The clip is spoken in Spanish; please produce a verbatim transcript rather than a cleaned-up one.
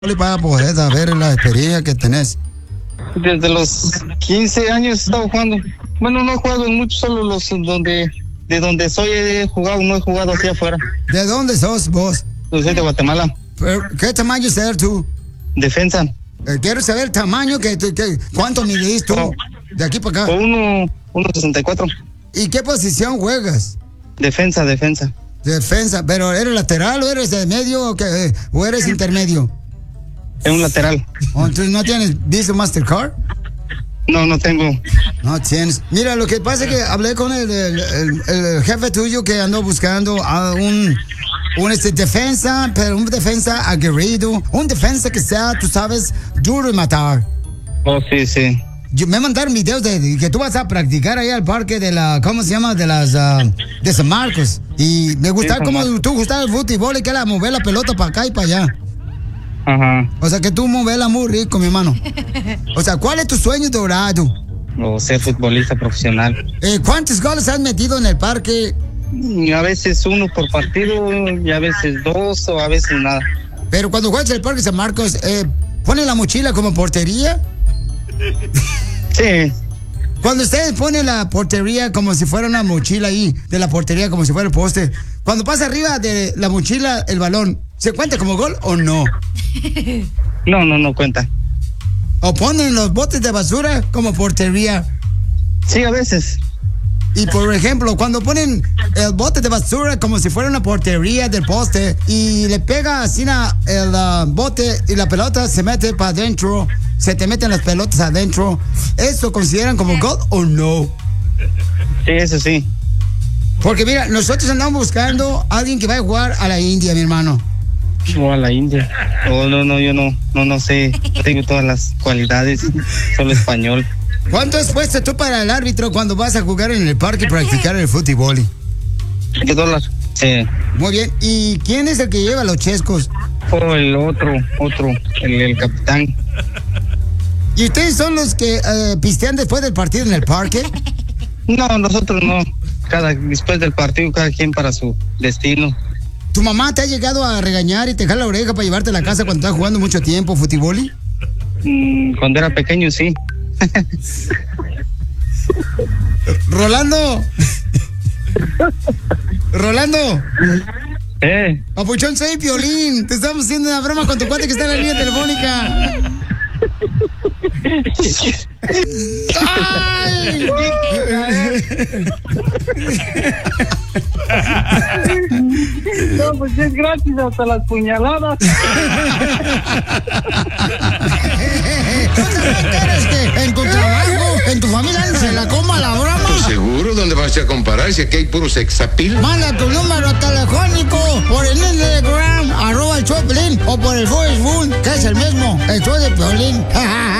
para poder saber la experiencia que tenés. Desde los quince años he estado jugando. Bueno, no he jugado en muchos, solo los donde, de donde soy he jugado, no he jugado hacia afuera. ¿De dónde sos vos? Yo soy de Guatemala. ¿Pero ¿qué tamaño eres tú? Defensa. Eh, quiero saber el tamaño, que, que ¿cuánto midís tú? Oh, de aquí para acá. Uno, uno sesenta y cuatro. ¿Y qué posición juegas? Defensa, defensa. Defensa, pero ¿eres lateral o eres de medio o, qué, o eres intermedio? Es un lateral. ¿O entonces no tienes Visa Mastercard? No, no tengo. No tienes. Mira, lo que pasa es que hablé con el, el, el, el jefe tuyo que andó buscando a un, un este, defensa, pero un defensa aguerrido, un defensa que sea, tú sabes, duro de matar. Oh, sí, sí. Yo, me mandaron videos de, de que tú vas a practicar ahí al parque de la, ¿cómo se llama? De las, uh, de San Marcos. Y me gusta sí, cómo tú gustas el fútbol y que la mover la pelota para acá y para allá. Ajá. O sea, que tú moverla muy rico, mi hermano. O sea, ¿cuál es tu sueño dorado? O ser futbolista profesional. Eh, ¿Cuántos goles has metido en el parque? A veces uno por partido, y a veces dos, o a veces nada. Pero cuando juegas en el Parque San Marcos, eh, ¿pone la mochila como portería? Sí. Cuando ustedes ponen la portería como si fuera una mochila ahí, de la portería como si fuera el poste, cuando pasa arriba de la mochila el balón, ¿se cuenta como gol o no? No, no, no cuenta. ¿O ponen los botes de basura como portería? Sí, a veces. Y por ejemplo, cuando ponen el bote de basura como si fuera una portería del poste y le pega así na, el uh, bote y la pelota se mete para adentro, se te meten las pelotas adentro, ¿eso consideran como gol o no? Sí, eso sí. Porque mira, nosotros andamos buscando a alguien que vaya a jugar a la India, mi hermano. O a la India. Oh, no, no, yo no, no, no sé. No tengo todas las cualidades, solo español. ¿Cuánto has puesto tú para el árbitro cuando vas a jugar en el parque y practicar el fútbol? ¿Qué dólar? Sí. Muy bien. ¿Y quién es el que lleva los chescos? Oh, el otro, otro, el, el capitán. ¿Y ustedes son los que eh, pistean después del partido en el parque? No, nosotros no. Cada, después del partido, cada quien para su destino. ¿Tu mamá te ha llegado a regañar y te jala la oreja para llevarte a la casa cuando estás jugando mucho tiempo fútbol? Mm, cuando era pequeño, sí. Rolando. Rolando. Eh. Papuchón, soy Piolín. Te estamos haciendo una broma con tu cuate que está en la línea telefónica. ¡Ay! No, pues es gratis hasta las puñaladas. ¿Quieres que en tu trabajo, en tu familia se la coma la broma? ¿Pues seguro? ¿Dónde vas a comparar si aquí hay puro sexapil? Manda tu número telefónico por el Instagram, arroba el Choplin, o por el Facebook, que es el mismo, el show de Piolín.